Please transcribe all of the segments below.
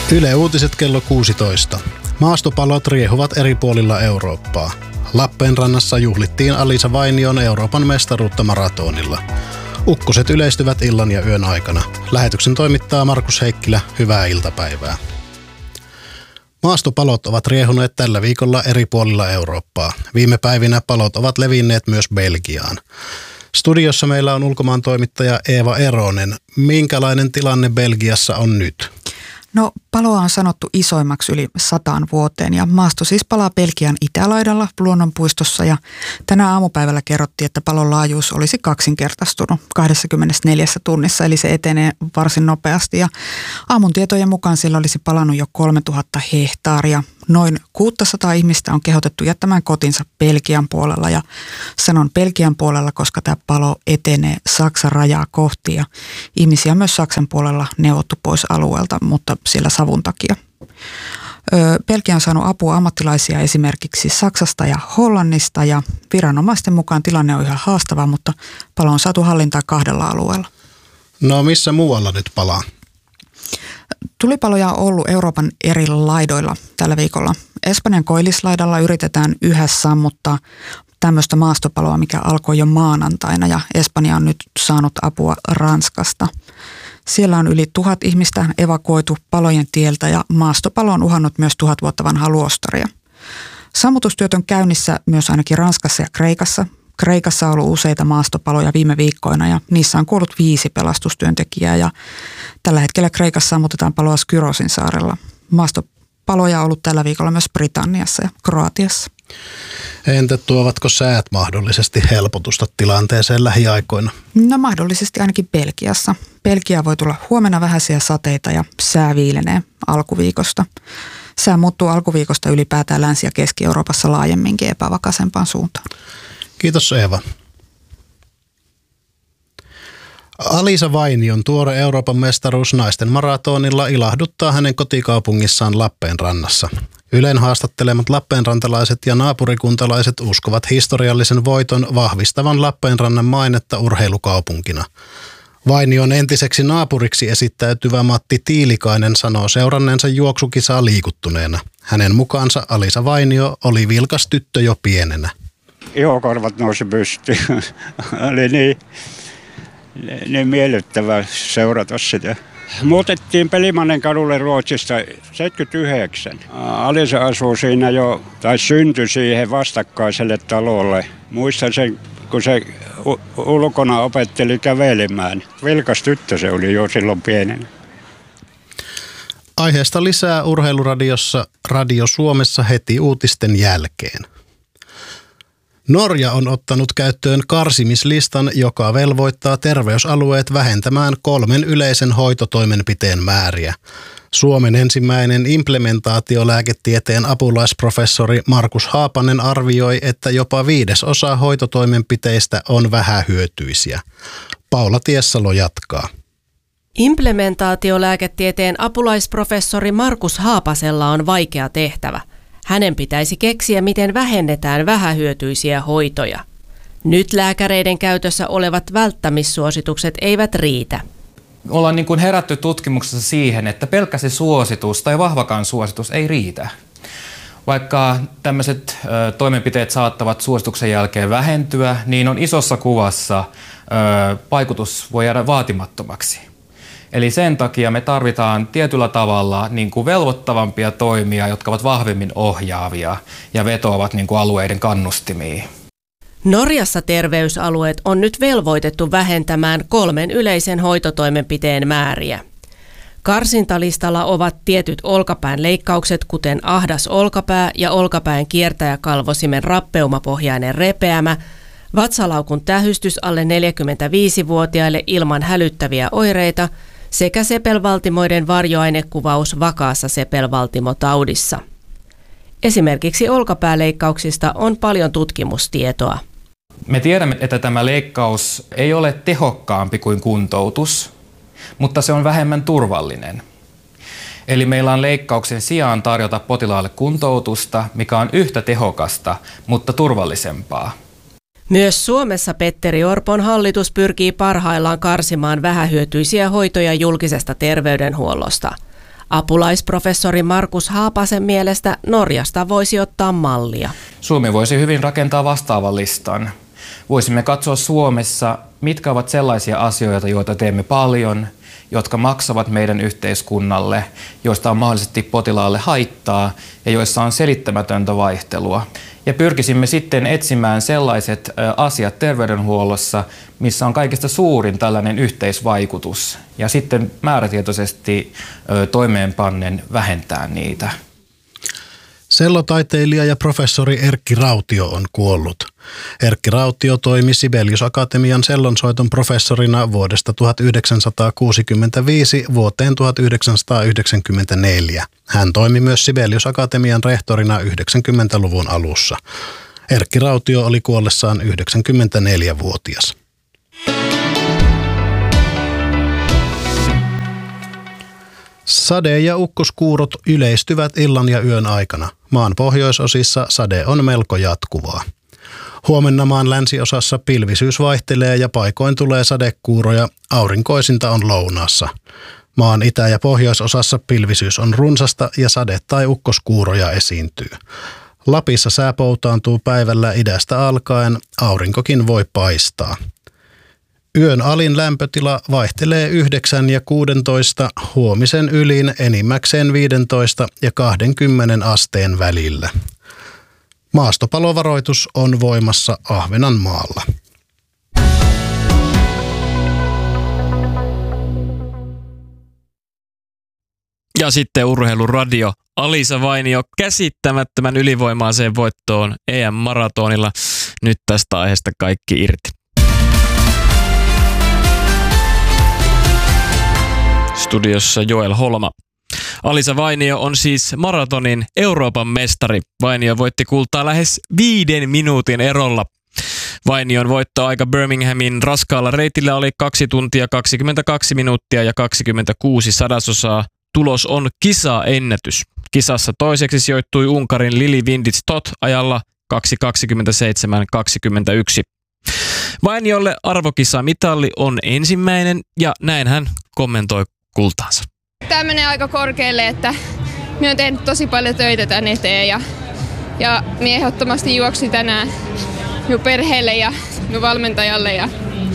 Yle Uutiset kello 16. Maastopalot riehuvat eri puolilla Eurooppaa. Lappeenrannassa juhlittiin Alisa Vainion Euroopan mestaruutta maratonilla. Ukkoset yleistyvät illan ja yön aikana. Lähetyksen toimittaa Markus Heikkilä. Hyvää iltapäivää. Maastopalot ovat riehuneet tällä viikolla eri puolilla Eurooppaa. Viime päivinä palot ovat levinneet myös Belgiaan. Studiossa meillä on ulkomaan toimittaja Eeva Eronen. Minkälainen tilanne Belgiassa on nyt? No, paloa on sanottu isoimmaksi yli 100 vuoteen ja maasto siis palaa Belgian itälaidalla luonnonpuistossa ja tänä aamupäivällä kerrottiin, että palon laajuus olisi kaksinkertaistunut 24 tunnissa, eli se etenee varsin nopeasti ja aamun tietojen mukaan sillä olisi palannut jo 3000 hehtaaria. Noin 600 ihmistä on kehotettu jättämään kotinsa Belgian puolella ja sanon Belgian puolella, koska tämä palo etenee Saksan rajaa kohti ja ihmisiä myös Saksan puolella neuvottu pois alueelta, mutta siellä savun takia. Belgia on saanut apua ammattilaisia esimerkiksi Saksasta ja Hollannista ja viranomaisten mukaan tilanne on yhä haastava, mutta palo on saatu hallintaan 2 alueella. No missä muualla nyt palaa? Tulipaloja on ollut Euroopan eri laidoilla tällä viikolla. Espanjan koillislaidalla yritetään yhä sammuttaa tämmöistä maastopaloa, mikä alkoi jo maanantaina ja Espanja on nyt saanut apua Ranskasta. Siellä on yli 1000 ihmistä evakuoitu palojen tieltä ja maastopalo on uhannut myös 1000 vuotta vanhaa luostaria. Sammutustyöt on käynnissä myös ainakin Ranskassa ja Kreikassa. Kreikassa on ollut useita maastopaloja viime viikkoina ja niissä on kuollut 5 pelastustyöntekijää ja tällä hetkellä Kreikassa sammutetaan paloa Skyrosin saarella. Maastopaloja on ollut tällä viikolla myös Britanniassa ja Kroatiassa. Entä tuovatko säät mahdollisesti helpotusta tilanteeseen lähiaikoina? No mahdollisesti ainakin Belgiassa. Belgia voi tulla huomenna vähäisiä sateita ja sää viilenee alkuviikosta. Sää muuttuu alkuviikosta ylipäätään Länsi- ja Keski-Euroopassa laajemminkin epävakaisempaan suuntaan. Kiitos Eeva. Alisa Vainion tuore Euroopan mestaruus naisten maratonilla ilahduttaa hänen kotikaupungissaan Lappeenrannassa. Ylen haastattelemat lappeenrantalaiset ja naapurikuntalaiset uskovat historiallisen voiton vahvistavan Lappeenrannan mainetta urheilukaupunkina. Vainion entiseksi naapuriksi esittäytyvä Matti Tiilikainen sanoo seuranneensa juoksukisaa liikuttuneena. Hänen mukaansa Alisa Vainio oli vilkas tyttö jo pienenä. Ihokorvat nousi pystyyn. Oli niin miellyttävää seurata sitä. Muutettiin Pelimannen kadulle Ruotsista 79. Alisa asuu siinä jo, tai syntyi siihen vastakkaiselle talolle. Muistan sen, kun se ulkona opetteli kävelemään. Vilkas tyttö se oli jo silloin pienenä. Aiheesta lisää Urheiluradiossa Radio Suomessa heti uutisten jälkeen. Norja on ottanut käyttöön karsimislistan, joka velvoittaa terveysalueet vähentämään 3 yleisen hoitotoimenpiteen määriä. Suomen ensimmäinen implementaatiolääketieteen apulaisprofessori Markus Haapanen arvioi, että jopa 1/5 hoitotoimenpiteistä on vähähyötyisiä. Paula Tiessalo jatkaa. Implementaatiolääketieteen apulaisprofessori Markus Haapasella on vaikea tehtävä. Hänen pitäisi keksiä, miten vähennetään vähähyötyisiä hoitoja. Nyt lääkäreiden käytössä olevat välttämissuositukset eivät riitä. Ollaan niin kuin herätty tutkimuksessa siihen, että pelkkä se suositus tai vahvakaan suositus ei riitä. Vaikka tämmöiset toimenpiteet saattavat suosituksen jälkeen vähentyä, niin on isossa kuvassa vaikutus voi jäädä vaatimattomaksi. Eli sen takia me tarvitaan tietyllä tavalla niin kuin velvoittavampia toimia, jotka ovat vahvemmin ohjaavia ja vetoavat niin kuin alueiden kannustimiin. Norjassa terveysalueet on nyt velvoitettu vähentämään 3 yleisen hoitotoimenpiteen määriä. Karsintalistalla ovat tietyt olkapään leikkaukset, kuten ahdas olkapää ja olkapään kiertäjäkalvosimen rappeumapohjainen repeämä, vatsalaukun tähystys alle 45-vuotiaille ilman hälyttäviä oireita sekä sepelvaltimoiden varjoainekuvaus vakaassa sepelvaltimotaudissa. Esimerkiksi olkapääleikkauksista on paljon tutkimustietoa. Me tiedämme, että tämä leikkaus ei ole tehokkaampi kuin kuntoutus, mutta se on vähemmän turvallinen. Eli meillä on leikkauksen sijaan tarjota potilaalle kuntoutusta, mikä on yhtä tehokasta, mutta turvallisempaa. Myös Suomessa Petteri Orpon hallitus pyrkii parhaillaan karsimaan vähähyötyisiä hoitoja julkisesta terveydenhuollosta. Apulaisprofessori Markus Haapasen mielestä Norjasta voisi ottaa mallia. Suomi voisi hyvin rakentaa vastaavan listan. Voisimme katsoa Suomessa, mitkä ovat sellaisia asioita, joita teemme paljon, jotka maksavat meidän yhteiskunnalle, joista on mahdollisesti potilaalle haittaa ja joissa on selittämätöntä vaihtelua. Ja pyrkisimme sitten etsimään sellaiset asiat terveydenhuollossa, missä on kaikista suurin tällainen yhteisvaikutus. Ja sitten määrätietoisesti toimeenpannen vähentää niitä. Sellotaiteilija ja professori Erkki Rautio on kuollut. Erkki Rautio toimi Sibelius Akatemian sellonsoiton professorina vuodesta 1965 vuoteen 1994. Hän toimi myös Sibelius Akatemian rehtorina 90-luvun alussa. Erkki Rautio oli kuollessaan 94-vuotias. Sade ja ukkoskuurot yleistyvät illan ja yön aikana. Maan pohjoisosissa sade on melko jatkuvaa. Huomenna maan länsiosassa pilvisyys vaihtelee ja paikoin tulee sadekuuroja, aurinkoisinta on lounaassa. Maan itä- ja pohjoisosassa pilvisyys on runsasta ja sade- tai ukkoskuuroja esiintyy. Lapissa sää poutaantuu päivällä idästä alkaen, aurinkokin voi paistaa. Yön alin lämpötila vaihtelee 9 ja 16, huomisen ylin enimmäkseen 15 ja 20 asteen välillä. Maastopalovaroitus on voimassa Ahvenanmaalla. Ja sitten Urheiluradio. Alisa Vainio käsittämättömän ylivoimaiseen voittoon EM-maratonilla. Nyt tästä aiheesta kaikki irti. Studiossa Joel Holma. Alisa Vainio on siis maratonin Euroopan mestari. Vainio voitti kultaa lähes 5 minuutin erolla. Vainion voittoaika Birminghamin raskaalla reitillä oli 2 tuntia 22 minuuttia ja 26 sadasosaa. Tulos on kisaennätys. Kisassa toiseksi sijoittui Unkarin Lili Windisch-Tot ajalla 2.27.21. Vainiolle arvokisamitalli on ensimmäinen ja näin hän kommentoi kultaansa. Tämä menee aika korkealle, että minä olen tehnyt tosi paljon töitä tän eteen ja minä ehdottomasti juoksin tänään minun perheelle ja minun valmentajalle ja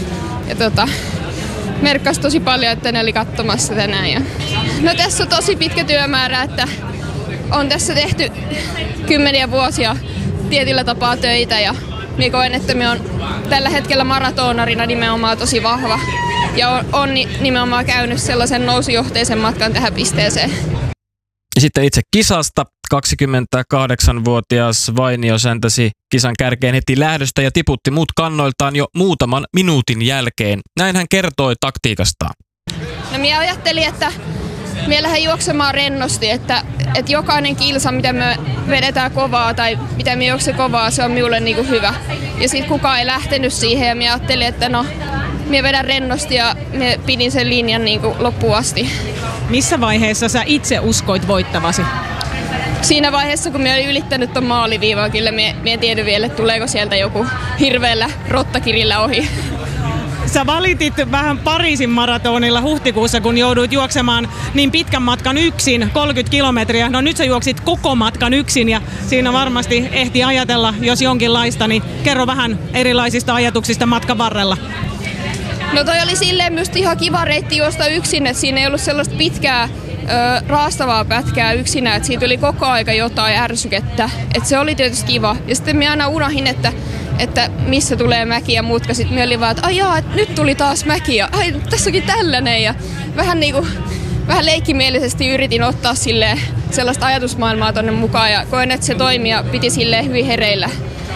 merkkasi tosi paljon, että ne oli katsomassa tänään. No tässä on tosi pitkä työmäärä, että on tässä tehty 10 vuosia tietyllä tapaa töitä ja minä koen, että minä olen tällä hetkellä maratonarina nimenomaan tosi vahva ja on nimenomaan käynyt sellaisen nousujohteisen matkan tähän pisteeseen. Ja sitten itse kisasta 28-vuotias Vainio säntäsi kisan kärkeen heti lähdöstä ja tiputti muut kannoiltaan jo muutaman minuutin jälkeen. Näin hän kertoi taktiikastaan. No minä ajattelin, että minä lähden juoksemaan rennosti, että jokainen kilsa, mitä me vedetään kovaa tai mitä me juoksen kovaa, se on minulle niin kuin hyvä. Ja sitten kukaan ei lähtenyt siihen ja minä ajattelin, että no, minä vedän rennosti ja minä pidin sen linjan niin kuin loppuun asti. Missä vaiheessa sä itse uskoit voittavasi? Siinä vaiheessa, kun minä olin ylittänyt tuon maaliviivaa, kyllä minä en tiedä vielä, että tuleeko sieltä joku hirveällä rottakirillä ohi. Sä valitit vähän Pariisin maratonilla huhtikuussa, kun jouduit juoksemaan niin pitkän matkan yksin, 30 kilometriä. No nyt sä juoksit koko matkan yksin ja siinä varmasti ehti ajatella, jos jonkinlaista, niin kerro vähän erilaisista ajatuksista matkan varrella. No toi oli silleen myös ihan kiva reitti juosta yksin, että siinä ei ollut sellaista pitkää raastavaa pätkää yksinä, että siitä tuli koko aika jotain ärsykettä. Että se oli tietysti kiva. Ja sitten minä aina unohin, että missä tulee mäki ja muut, sitten minä olin vaan, että ajaa, että nyt tuli taas mäki ja ai, tässä onkin tällainen. Ja vähän leikkimielisesti yritin ottaa sellaista ajatusmaailmaa tonne mukaan ja koen, että se toimi ja piti silleen hyvin hereillä.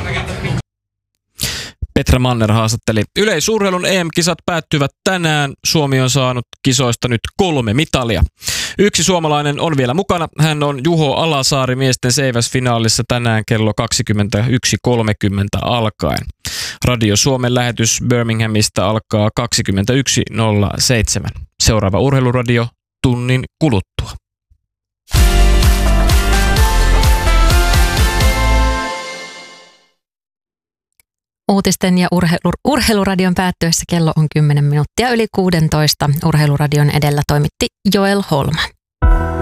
Petra Manner haastatteli. Yleisurheilun EM-kisat päättyvät tänään. Suomi on saanut kisoista nyt 3 mitalia. Yksi suomalainen on vielä mukana. Hän on Juho Alasaari miesten seiväsfinaalissa tänään kello 21.30 alkaen. Radio Suomen lähetys Birminghamista alkaa 21.07. Seuraava urheiluradio tunnin kuluttua. Uutisten ja urheiluradion päättyessä kello on 10 minuuttia yli 16. Urheiluradion edellä toimitti Joel Holma.